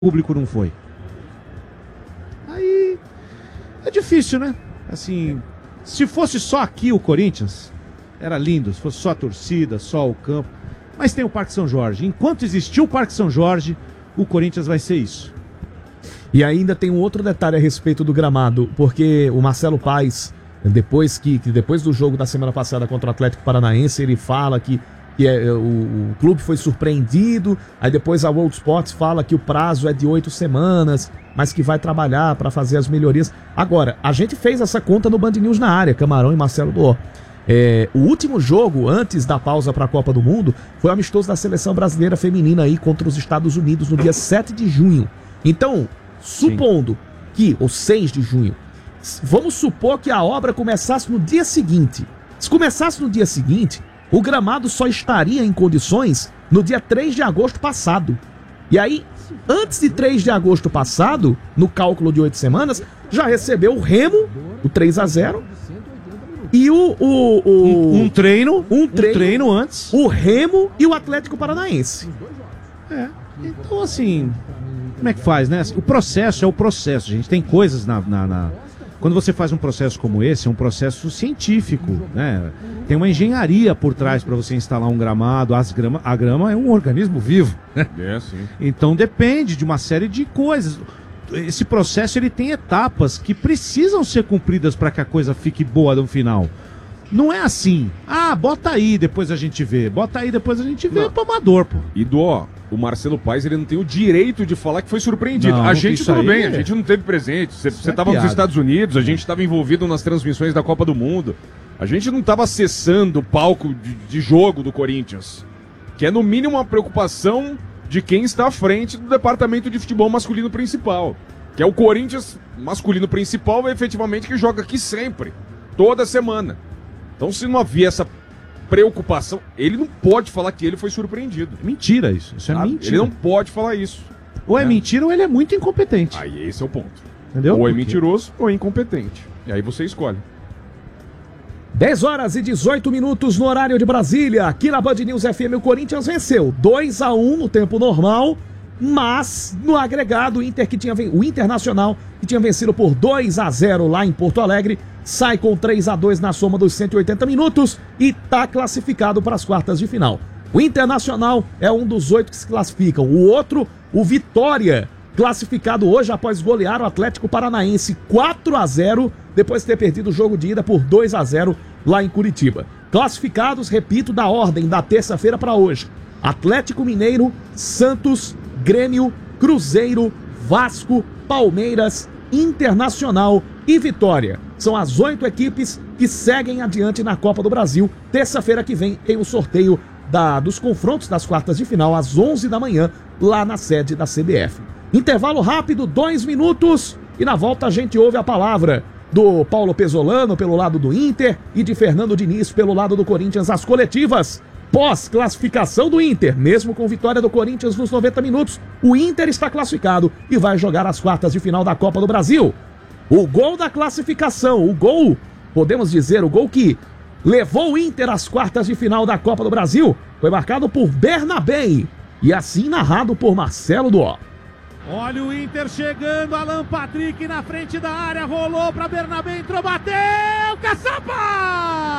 público não foi. Aí é difícil, né? Assim, se fosse só aqui o Corinthians, era lindo, se fosse só a torcida, só o campo. Mas tem o Parque São Jorge. Enquanto existir o Parque São Jorge, o Corinthians vai ser isso. E ainda tem um outro detalhe a respeito do gramado, porque o Marcelo Paes, depois do jogo da semana passada contra o Atlético Paranaense, ele fala que o clube foi surpreendido, aí depois a World Sports fala que o prazo é de 8 semanas, mas que vai trabalhar para fazer as melhorias. Agora, a gente fez essa conta no Band News na área, Camarão e Marcelo Duó. O último jogo, antes da pausa para a Copa do Mundo, foi o amistoso da Seleção Brasileira Feminina aí contra os Estados Unidos no dia 7 de junho. Então, supondo que, ou 6 de junho, vamos supor que a obra começasse no dia seguinte. Se começasse no dia seguinte, o gramado só estaria em condições no dia 3 de agosto passado. E aí, antes de 3 de agosto passado, no cálculo de 8 semanas, já recebeu o Remo, o 3-0, e um treino antes, o Remo e o Atlético Paranaense. Então assim, como é que faz, né? O processo é o processo, gente. Tem coisas Quando você faz um processo como esse, é um processo científico, né? Tem uma engenharia por trás para você instalar um gramado. A grama é um organismo vivo, né? Sim. Então depende de uma série de coisas. Esse processo ele tem etapas que precisam ser cumpridas para que a coisa fique boa no final. Não é assim, bota aí, depois a gente vê. Bota aí, depois a gente vê, pro amador, pô. E o Marcelo Paes, ele não tem o direito de falar que foi surpreendido. Não, a gente, tudo bem, a é... gente não teve presente. Você estava nos piada. Estados Unidos, a gente estava envolvido nas transmissões da Copa do Mundo. A gente não estava acessando o palco de jogo do Corinthians. Que é, no mínimo, uma preocupação de quem está à frente do departamento de futebol masculino principal. Que é o Corinthians masculino principal, efetivamente, que joga aqui sempre, toda semana. Então, se não havia essa preocupação, ele não pode falar que ele foi surpreendido. Mentira isso. Isso é mentira. Ele não pode falar isso. Ou é mentira ou ele é muito incompetente. Aí esse é o ponto. Entendeu? Ou é mentiroso ou é incompetente. E aí você escolhe. 10 horas e 18 minutos no horário de Brasília. Aqui na Band News FM, o Corinthians venceu 2-1 no tempo normal, mas no agregado o Internacional, que tinha vencido por 2-0 lá em Porto Alegre, sai com 3-2 na soma dos 180 minutos e está classificado para as quartas de final. O Internacional é um dos 8 que se classificam. O outro, o Vitória, classificado hoje após golear o Atlético Paranaense 4-0, depois de ter perdido o jogo de ida por 2-0 lá em Curitiba. Classificados, repito, da ordem da terça-feira para hoje: Atlético Mineiro, Santos, Grêmio, Cruzeiro, Vasco, Palmeiras, Internacional e Vitória. São as 8 equipes que seguem adiante na Copa do Brasil. Terça-feira que vem tem o sorteio dos confrontos das quartas de final às 11 da manhã, lá na sede da CBF. Intervalo rápido, 2 minutos, e na volta a gente ouve a palavra do Paulo Pesolano pelo lado do Inter e de Fernando Diniz pelo lado do Corinthians, as coletivas. Pós-classificação do Inter, mesmo com vitória do Corinthians nos 90 minutos, o Inter está classificado e vai jogar as quartas de final da Copa do Brasil. O gol da classificação, podemos dizer, o gol que levou o Inter às quartas de final da Copa do Brasil, foi marcado por Bernabé e assim narrado por Marcelo Duó. Olha o Inter chegando, Alan Patrick na frente da área, rolou para Bernabé, entrou, bateu, caçapa!